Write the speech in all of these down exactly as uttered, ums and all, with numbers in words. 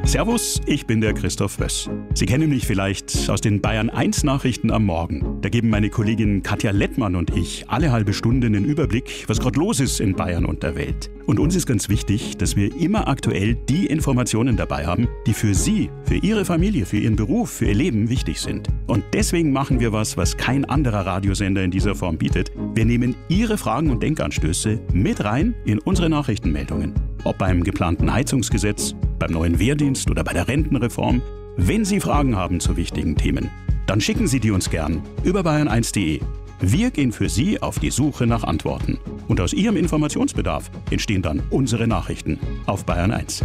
Servus, ich bin der Christoph Wöss. Sie kennen mich vielleicht aus den Bayern eins Nachrichten am Morgen. Da geben meine Kollegin Katja Lettmann und ich alle halbe Stunde einen Überblick, was gerade los ist in Bayern und der Welt. Und uns ist ganz wichtig, dass wir immer aktuell die Informationen dabei haben, die für Sie, für Ihre Familie, für Ihren Beruf, für Ihr Leben wichtig sind. Und deswegen machen wir was, was kein anderer Radiosender in dieser Form bietet. Wir nehmen Ihre Fragen und Denkanstöße mit rein in unsere Nachrichtenmeldungen. Ob beim geplanten Heizungsgesetz, beim neuen Wehrdienst oder bei der Rentenreform. Wenn Sie Fragen haben zu wichtigen Themen, dann schicken Sie die uns gern über bayern eins punkt de. Wir gehen für Sie auf die Suche nach Antworten. Und aus Ihrem Informationsbedarf entstehen dann unsere Nachrichten auf Bayern eins.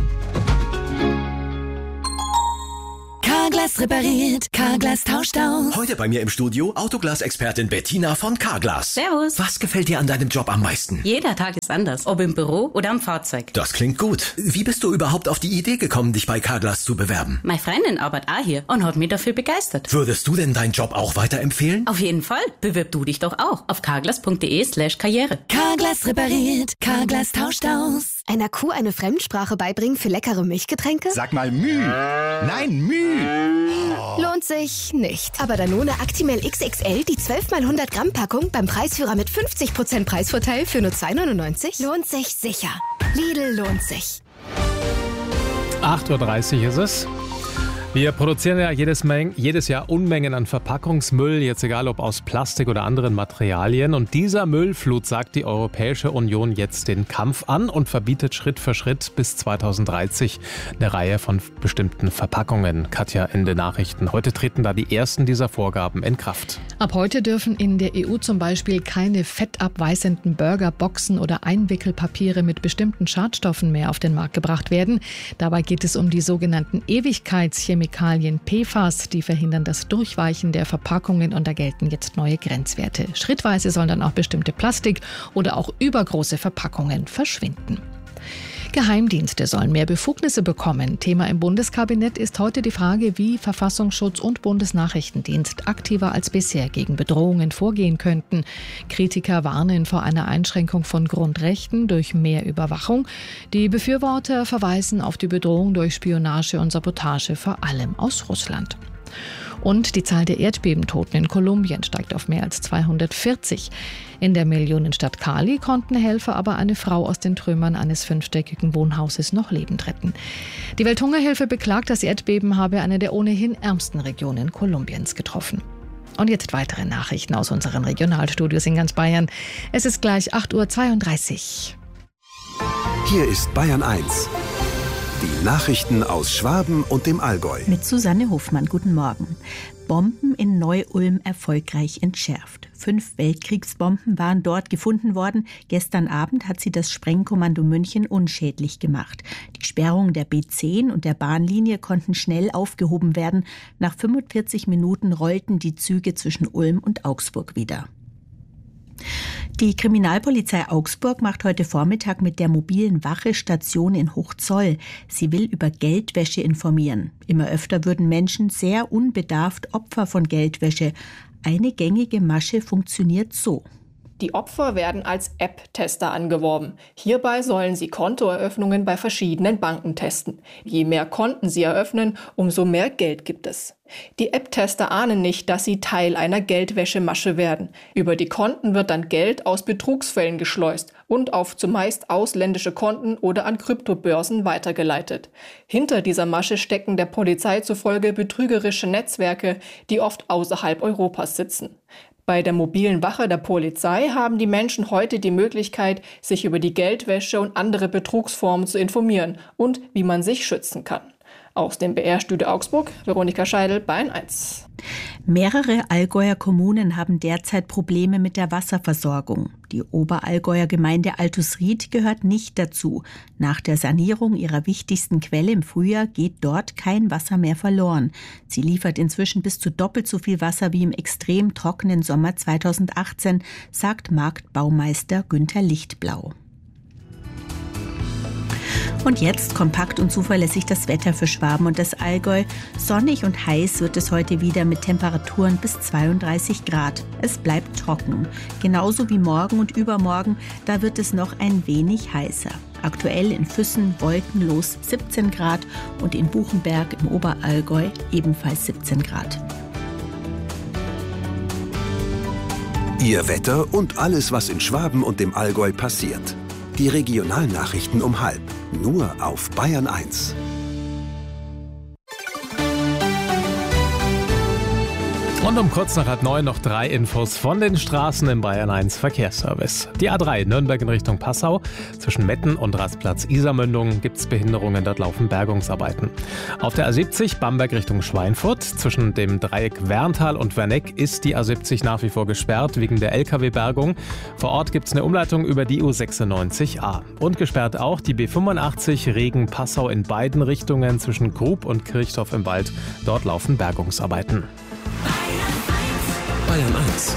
Carglass repariert, Carglass tauscht aus. Heute bei mir im Studio Autoglas-Expertin Bettina von Carglass. Servus. Was gefällt dir an deinem Job am meisten? Jeder Tag ist anders, ob im Büro oder am Fahrzeug. Das klingt gut. Wie bist du überhaupt auf die Idee gekommen, dich bei Carglass zu bewerben? Meine Freundin arbeitet auch hier und hat mich dafür begeistert. Würdest du denn deinen Job auch weiterempfehlen? Auf jeden Fall. Bewirb du dich doch auch auf carglass.de slash karriere. Carglass repariert, Carglass tauscht aus. Einer Kuh eine Fremdsprache beibringen für leckere Milchgetränke? Sag mal Müh. Nein, Müh. Lohnt sich nicht. Aber Danone Actimel X X L, die zwölf mal hundert Gramm Packung beim Preisführer mit fünfzig Prozent Preisvorteil für nur zwei neunundneunzig? Lohnt sich sicher. Lidl lohnt sich. acht Uhr dreißig ist es. Wir produzieren ja jedes, Meng- jedes Jahr Unmengen an Verpackungsmüll, jetzt egal ob aus Plastik oder anderen Materialien. Und dieser Müllflut sagt die Europäische Union jetzt den Kampf an und verbietet Schritt für Schritt bis zweitausenddreißig eine Reihe von bestimmten Verpackungen. Katja, Ende Nachrichten. Heute treten da die ersten dieser Vorgaben in Kraft. Ab heute dürfen in der E U zum Beispiel keine fettabweisenden Burgerboxen oder Einwickelpapiere mit bestimmten Schadstoffen mehr auf den Markt gebracht werden. Dabei geht es um die sogenannten Ewigkeitschemikalien. Chemikalien P F A S, die verhindern das Durchweichen der Verpackungen und da gelten jetzt neue Grenzwerte. Schrittweise sollen dann auch bestimmte Plastik- oder auch übergroße Verpackungen verschwinden. Geheimdienste sollen mehr Befugnisse bekommen. Thema im Bundeskabinett ist heute die Frage, wie Verfassungsschutz und Bundesnachrichtendienst aktiver als bisher gegen Bedrohungen vorgehen könnten. Kritiker warnen vor einer Einschränkung von Grundrechten durch mehr Überwachung. Die Befürworter verweisen auf die Bedrohung durch Spionage und Sabotage, vor allem aus Russland. Und die Zahl der Erdbebentoten in Kolumbien steigt auf mehr als zweihundertvierzig. In der Millionenstadt Cali konnten Helfer aber eine Frau aus den Trümmern eines fünfstöckigen Wohnhauses noch lebend retten. Die Welthungerhilfe beklagt, das Erdbeben habe eine der ohnehin ärmsten Regionen Kolumbiens getroffen. Und jetzt weitere Nachrichten aus unseren Regionalstudios in ganz Bayern. Es ist gleich acht Uhr zweiunddreißig. Hier ist Bayern eins. Die Nachrichten aus Schwaben und dem Allgäu. Mit Susanne Hofmann, guten Morgen. Bomben in Neu-Ulm erfolgreich entschärft. Fünf Weltkriegsbomben waren dort gefunden worden. Gestern Abend hat sie das Sprengkommando München unschädlich gemacht. Die Sperrung der B zehn und der Bahnlinie konnten schnell aufgehoben werden. Nach fünfundvierzig Minuten rollten die Züge zwischen Ulm und Augsburg wieder. Die Kriminalpolizei Augsburg macht heute Vormittag mit der mobilen Wache Station in Hochzoll. Sie will über Geldwäsche informieren. Immer öfter würden Menschen sehr unbedarft Opfer von Geldwäsche. Eine gängige Masche funktioniert so. Die Opfer werden als App-Tester angeworben. Hierbei sollen sie Kontoeröffnungen bei verschiedenen Banken testen. Je mehr Konten sie eröffnen, umso mehr Geld gibt es. Die App-Tester ahnen nicht, dass sie Teil einer Geldwäschemasche werden. Über die Konten wird dann Geld aus Betrugsfällen geschleust und auf zumeist ausländische Konten oder an Kryptobörsen weitergeleitet. Hinter dieser Masche stecken der Polizei zufolge betrügerische Netzwerke, die oft außerhalb Europas sitzen. Bei der mobilen Wache der Polizei haben die Menschen heute die Möglichkeit, sich über die Geldwäsche und andere Betrugsformen zu informieren und wie man sich schützen kann. Aus dem B R-Studio Augsburg, Veronika Scheidel, Bayern eins. Mehrere Allgäuer Kommunen haben derzeit Probleme mit der Wasserversorgung. Die Oberallgäuer Gemeinde Altusried gehört nicht dazu. Nach der Sanierung ihrer wichtigsten Quelle im Frühjahr geht dort kein Wasser mehr verloren. Sie liefert inzwischen bis zu doppelt so viel Wasser wie im extrem trockenen Sommer zweitausendachtzehn, sagt Marktbaumeister Günther Lichtblau. Und jetzt kompakt und zuverlässig das Wetter für Schwaben und das Allgäu. Sonnig und heiß wird es heute wieder mit Temperaturen bis zweiunddreißig Grad. Es bleibt trocken. Genauso wie morgen und übermorgen, da wird es noch ein wenig heißer. Aktuell in Füssen wolkenlos siebzehn Grad und in Buchenberg im Oberallgäu ebenfalls siebzehn Grad. Ihr Wetter und alles, was in Schwaben und dem Allgäu passiert. Die Regionalnachrichten um halb. Nur auf Bayern eins. Und um kurz nach halb neun noch drei Infos von den Straßen im Bayern eins Verkehrsservice. Die A drei Nürnberg in Richtung Passau. Zwischen Metten und Rastplatz Isarmündung gibt es Behinderungen, dort laufen Bergungsarbeiten. Auf der A siebzig Bamberg Richtung Schweinfurt. Zwischen dem Dreieck Werntal und Werneck ist die A siebzig nach wie vor gesperrt wegen der L K W-Bergung. Vor Ort gibt es eine Umleitung über die U sechsundneunzig a. Und gesperrt auch die B fünfundachtzig Regen-Passau in beiden Richtungen zwischen Grub und Kirchdorf im Wald. Dort laufen Bergungsarbeiten. Bayern eins.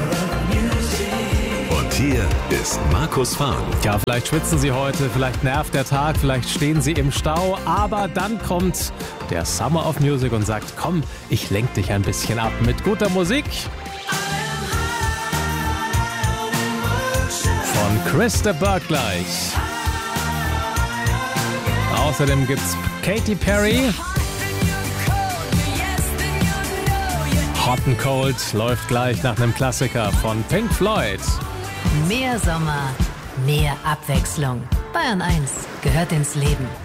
Und hier ist Markus Fahn. Ja, vielleicht schwitzen Sie heute, vielleicht nervt der Tag, vielleicht stehen Sie im Stau, aber dann kommt der Summer of Music und sagt, komm, ich lenk dich ein bisschen ab mit guter Musik. Von Chris de Burgh gleich. Außerdem gibt's Katy Perry. Hot and Cold läuft gleich nach einem Klassiker von Pink Floyd. Mehr Sommer, mehr Abwechslung. Bayern eins gehört ins Leben.